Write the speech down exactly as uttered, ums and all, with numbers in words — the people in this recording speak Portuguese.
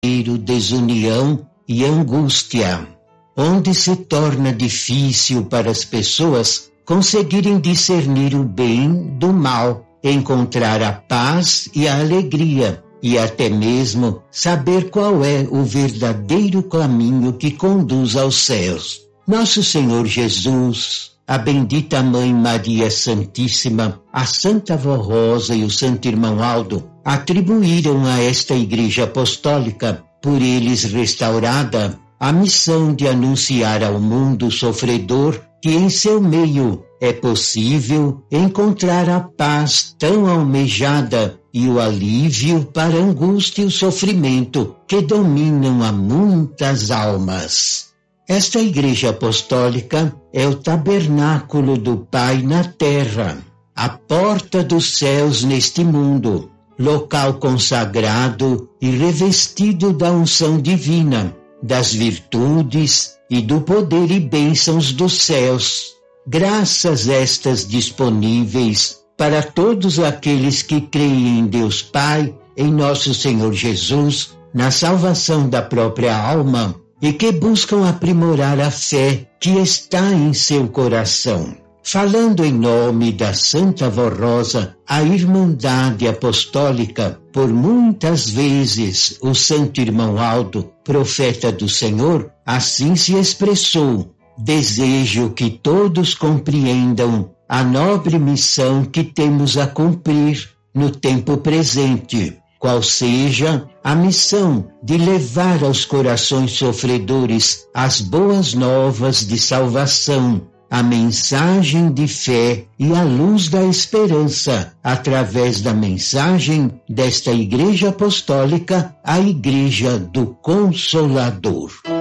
desunião e angústia, onde se torna difícil para as pessoas conseguirem discernir o bem do mal, encontrar a paz e a alegria, e até mesmo saber qual é o verdadeiro caminho que conduz aos céus. Nosso Senhor Jesus, a bendita Mãe Maria Santíssima, a Santa Vó Rosa e o Santo Irmão Aldo atribuíram a esta Igreja Apostólica, por eles restaurada, a missão de anunciar ao mundo sofredor que em seu meio é possível encontrar a paz tão almejada e o alívio para a angústia e o sofrimento que dominam a muitas almas. Esta Igreja Apostólica é o tabernáculo do Pai na terra, a porta dos céus neste mundo, local consagrado e revestido da unção divina, das virtudes e do poder e bênçãos dos céus. Graças estas disponíveis para todos aqueles que creem em Deus Pai, em nosso Senhor Jesus, na salvação da própria alma e que buscam aprimorar a fé que está em seu coração. Falando em nome da Santa Vó Rosa, a Irmandade Apostólica, por muitas vezes o Santo Irmão Aldo, profeta do Senhor, assim se expressou: desejo que todos compreendam a nobre missão que temos a cumprir no tempo presente, qual seja a missão de levar aos corações sofredores as boas novas de salvação, a mensagem de fé e a luz da esperança, através da mensagem desta Igreja Apostólica, a Igreja do Consolador.